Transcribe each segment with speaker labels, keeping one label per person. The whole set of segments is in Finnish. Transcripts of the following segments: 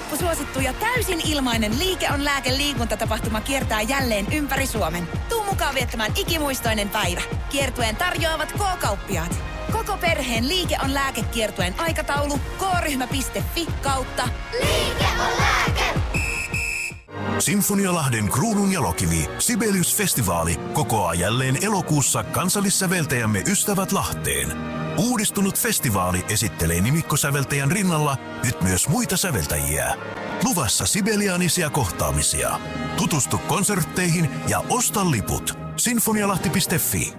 Speaker 1: Huippusuosittu ja täysin ilmainen Liike on lääke -liikuntatapahtuma kiertää jälleen ympäri Suomen. Tuu mukaan viettämään ikimuistoinen päivä. Kiertueen tarjoavat K-kauppiaat. Koko perheen Liike on lääke -kiertueen aikataulu k-ryhmä.fi/Liike on lääke.
Speaker 2: Sinfonialahden Kruununjalokivi Sibelius-festivaali kokoaa jälleen elokuussa kansallissäveltäjämme Ystävät Lahteen. Uudistunut festivaali esittelee nimikkosäveltäjän rinnalla nyt myös muita säveltäjiä. Luvassa sibeliaanisia kohtaamisia. Tutustu konsertteihin ja osta liput. Sinfonialahti.fi.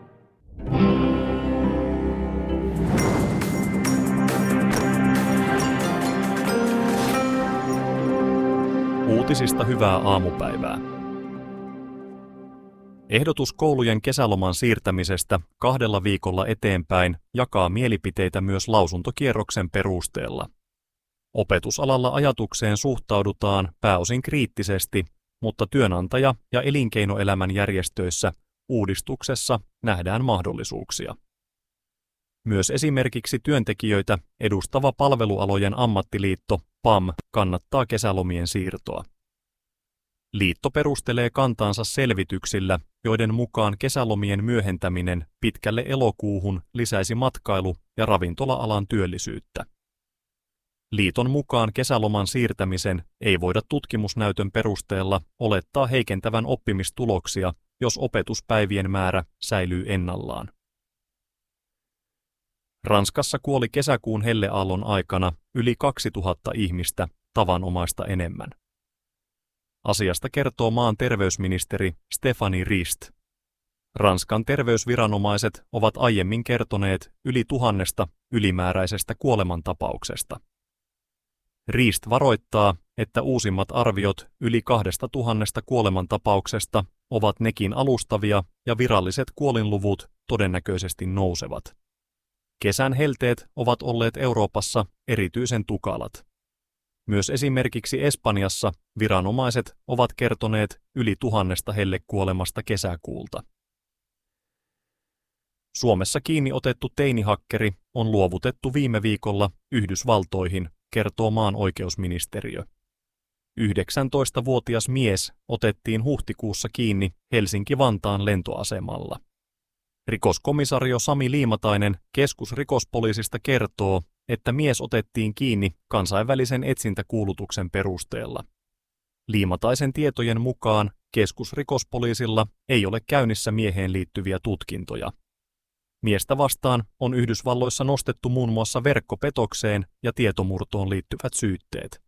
Speaker 3: Uutisista hyvää aamupäivää. Ehdotus koulujen kesäloman siirtämisestä 2 viikolla eteenpäin jakaa mielipiteitä myös lausuntokierroksen perusteella. Opetusalalla ajatukseen suhtaudutaan pääosin kriittisesti, mutta työnantaja- ja elinkeinoelämän järjestöissä uudistuksessa nähdään mahdollisuuksia. Myös esimerkiksi työntekijöitä edustava palvelualojen ammattiliitto PAM kannattaa kesälomien siirtoa. Liitto perustelee kantaansa selvityksillä, joiden mukaan kesälomien myöhentäminen pitkälle elokuuhun lisäisi matkailu- ja ravintola-alan työllisyyttä. Liiton mukaan kesäloman siirtämisen ei voida tutkimusnäytön perusteella olettaa heikentävän oppimistuloksia, jos opetuspäivien määrä säilyy ennallaan. Ranskassa kuoli kesäkuun helleaallon aikana yli 2000 ihmistä tavanomaista enemmän. Asiasta kertoo maan terveysministeri Stéphanie Rist. Ranskan terveysviranomaiset ovat aiemmin kertoneet yli 1000 ylimääräisestä kuolemantapauksesta. Rist varoittaa, että uusimmat arviot yli 2000 kuolemantapauksesta ovat nekin alustavia ja viralliset kuolinluvut todennäköisesti nousevat. Kesän helteet ovat olleet Euroopassa erityisen tukalat. Myös esimerkiksi Espanjassa viranomaiset ovat kertoneet yli 1000 hellekuolemasta kesäkuulta. Suomessa kiinni otettu teinihakkeri on luovutettu viime viikolla Yhdysvaltoihin, kertoo maan oikeusministeriö. 19-vuotias mies otettiin huhtikuussa kiinni Helsinki-Vantaan lentoasemalla. Rikoskomisario Sami Liimatainen keskusrikospoliisista kertoo, että mies otettiin kiinni kansainvälisen etsintäkuulutuksen perusteella. Liimataisen tietojen mukaan keskusrikospoliisilla ei ole käynnissä mieheen liittyviä tutkintoja. Miestä vastaan on Yhdysvalloissa nostettu muun muassa verkkopetokseen ja tietomurtoon liittyvät syytteet.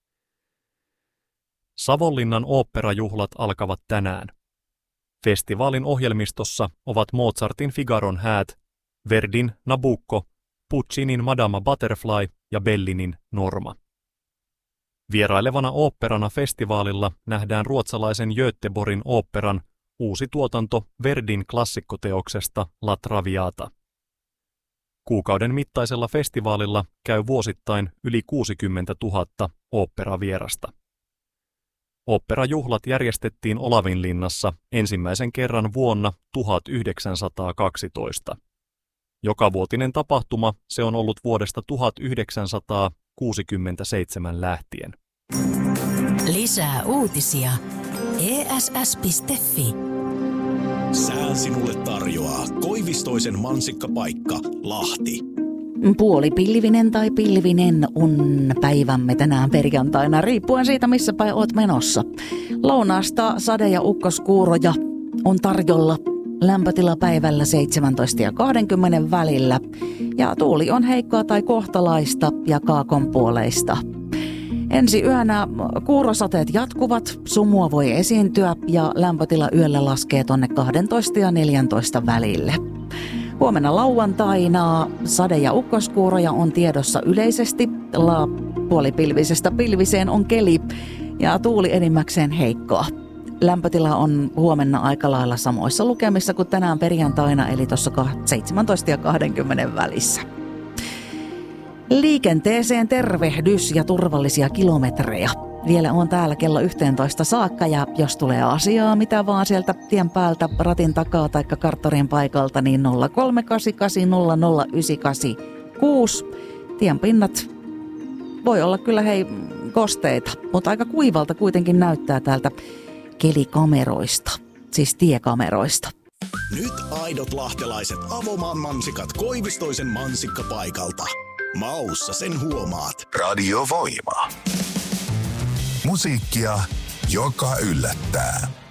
Speaker 3: Savonlinnan oopperajuhlat alkavat tänään. Festivaalin ohjelmistossa ovat Mozartin Figaron häät, Verdin Nabucco, Puccinin Madama Butterfly ja Bellinin Norma. Vierailevana oopperana festivaalilla nähdään ruotsalaisen Göteborgin oopperan uusi tuotanto Verdin klassikkoteoksesta La Traviata. Kuukauden mittaisella festivaalilla käy vuosittain yli 60 000 oopperavierasta. Oopperajuhlat järjestettiin Olavinlinnassa ensimmäisen kerran vuonna 1912. Jokavuotinen tapahtuma se on ollut vuodesta 1967 lähtien.
Speaker 4: Lisää uutisia ess.fi.
Speaker 5: Sään sinulle tarjoaa Koivistoisen mansikkapaikka Lahti.
Speaker 6: Puolipilvinen tai pilvinen on päivämme tänään perjantaina, riippuen siitä missä päin oot menossa. Lounaasta sade- ja ukkoskuuroja on tarjolla. Lämpötila päivällä 17 ja 20 välillä. Ja tuuli on heikkoa tai kohtalaista ja kaakonpuoleista. Ensi yönä kuurosateet jatkuvat, sumua voi esiintyä ja lämpötila yöllä laskee tonne 12 ja 14 välille. Huomenna lauantaina sade- ja ukkoskuuroja on tiedossa yleisesti. Puolipilvisestä pilviseen on keli ja tuuli enimmäkseen heikkoa. Lämpötila on huomenna aika lailla samoissa lukemissa kuin tänään perjantaina, eli tuossa 17 ja 20 välissä. Liikenteeseen tervehdys ja turvallisia kilometrejä. Vielä on täällä kello 11 saakka ja jos tulee asiaa mitä vaan sieltä tien päältä, ratin takaa tai karttorin paikalta, niin 0388 00986. Tien pinnat voi olla kyllä kosteita, mutta aika kuivalta kuitenkin näyttää täältä kelikameroista, siis tiekameroista.
Speaker 5: Nyt aidot lahtelaiset Avomaan mansikat Koivistoisen mansikkapaikalta. Maussa sen huomaat.
Speaker 2: Radio Voima. Musiikkia, joka yllättää.